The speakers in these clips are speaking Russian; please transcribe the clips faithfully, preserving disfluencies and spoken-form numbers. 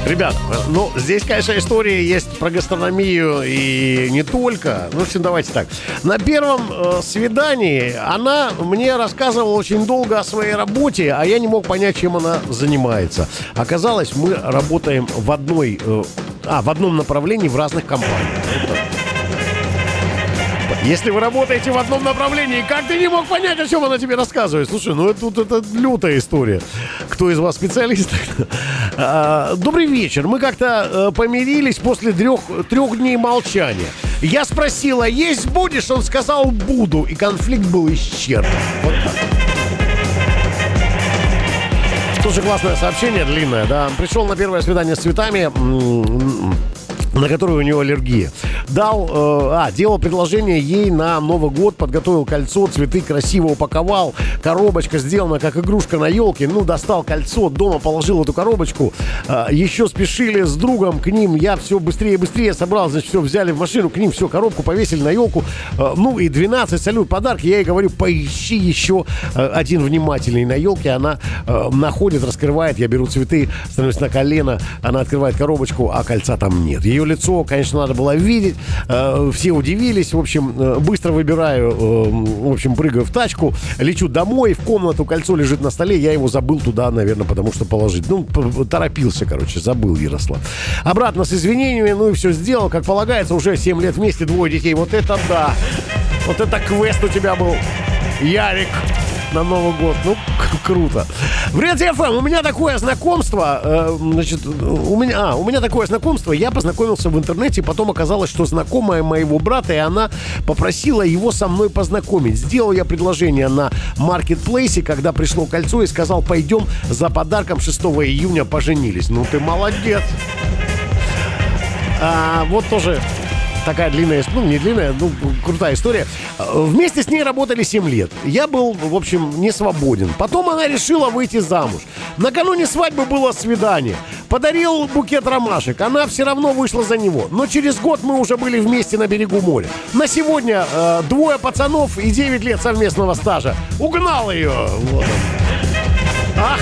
Ребят, ну, здесь, конечно, история есть про гастрономию и не только. Ну, в общем, давайте так. На первом э, свидании она мне рассказывала очень долго о своей работе, а я не мог понять, чем она занимается. Оказалось, мы работаем в одной... Э, а, в одном направлении в разных компаниях. Если вы работаете в одном направлении, как ты не мог понять, о чем она тебе рассказывает? Слушай, ну это, тут это лютая история. Кто из вас специалист? а, Добрый вечер. Мы как-то э, помирились после трех, трех дней молчания. Я спросила, есть будешь? Он сказал, буду. И конфликт был исчерпан. Вот так. Тоже классное сообщение, длинное, да. Пришел на первое свидание с цветами, на которую у него аллергия. Дал, э, а, делал предложение ей на Новый год, подготовил кольцо, цветы красиво упаковал, коробочка сделана как игрушка на елке, ну, достал кольцо, дома положил эту коробочку, э, еще спешили с другом к ним, я все быстрее и быстрее собрал, значит, все взяли в машину, к ним все, коробку повесили на елку, э, ну, и двенадцать салют, подарки, я ей говорю, поищи еще э, один внимательный на елке, она э, находит, раскрывает, я беру цветы, становлюсь на колено, она открывает коробочку, а кольца там нет. Ее лицо, конечно, надо было видеть. Все удивились. В общем, быстро выбираю, в общем, прыгаю в тачку, лечу домой, в комнату, кольцо лежит на столе. Я его забыл туда, наверное, потому что положить. Ну, торопился, короче, забыл Ярослав. Обратно с извинениями, ну и все сделал, как полагается. Уже семь лет вместе, двое детей. Вот это да! Вот это квест у тебя был, Ярик, на Новый год. Ну, круто. Привет, эф эм. У меня такое знакомство. Э, значит, у меня, а, у меня такое знакомство. Я познакомился в интернете, потом оказалось, что знакомая моего брата, и она попросила его со мной познакомить. Сделал я предложение на маркетплейсе, когда пришло кольцо, и сказал, пойдем за подарком шестого июня поженились. Ну, ты молодец. А, вот тоже... Такая длинная, ну, не длинная, ну, крутая история. Вместе с ней работали семь лет. Я был, в общем, не свободен. Потом она решила выйти замуж. Накануне свадьбы было свидание. Подарил букет ромашек. Она все равно вышла за него. Но через год мы уже были вместе на берегу моря. На сегодня э, двое пацанов и девять лет совместного стажа. Угнал ее. Вот он. Ах,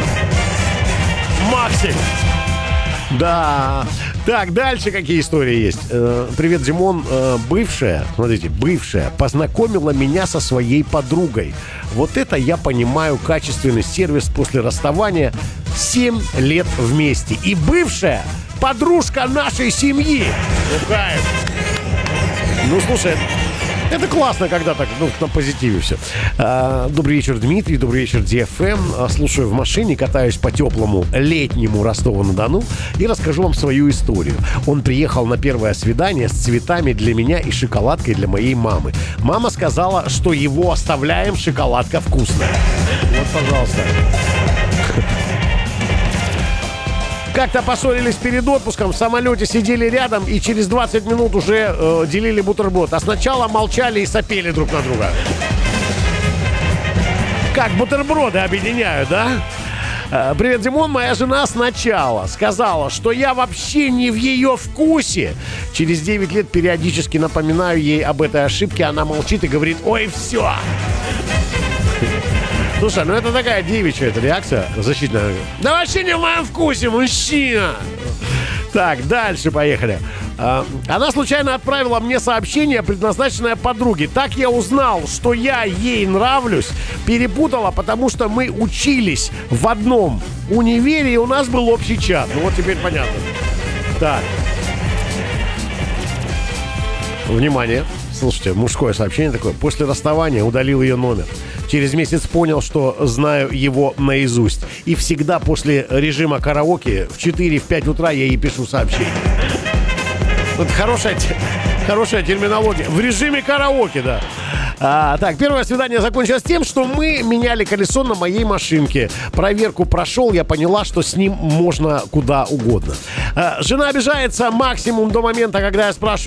Максик. Да. Так, дальше какие истории есть. Э, привет, Димон. Э, бывшая, смотрите, бывшая познакомила меня со своей подругой. Вот это я понимаю качественный сервис после расставания. семь лет вместе. И бывшая подружка нашей семьи. Ну, кайф. Ну, слушай, это классно, когда так, ну, на позитиве все. А, добрый вечер, Дмитрий, добрый вечер, ди эф эм. А, слушаю в машине, катаюсь по теплому летнему Ростову-на-Дону и расскажу вам свою историю. Он приехал на первое свидание с цветами для меня и шоколадкой для моей мамы. Мама сказала, что его оставляем, шоколадка вкусная. Вот, пожалуйста. Как-то поссорились перед отпуском, в самолете сидели рядом и через двадцать минут уже э, делили бутерброд. А сначала молчали и сопели друг на друга. Как бутерброды объединяют, да? Э, привет, Димон. Моя жена сначала сказала, что я вообще не в ее вкусе. Через девять лет периодически напоминаю ей об этой ошибке. Она молчит и говорит, ой, все. Слушай, ну это такая девичья эта реакция защитная. Да вообще не в моем вкусе, мужчина! Так, дальше поехали. А, она случайно отправила мне сообщение, предназначенное подруге. Так я узнал, что я ей нравлюсь. Перепутала, потому что мы учились в одном универе, и у нас был общий чат. Ну вот теперь понятно. Так. Внимание. Слушайте, мужское сообщение такое. После расставания удалил ее номер. Через месяц понял, что знаю его наизусть. И всегда после режима караоке в четыре-пять утра я ей пишу сообщение. Вот хорошая, хорошая терминология. В режиме караоке, да. А, так, первое свидание закончилось тем, что мы меняли колесо на моей машинке. Проверку прошел, я поняла, что с ним можно куда угодно. А, жена обижается максимум до момента, когда я спрашиваю,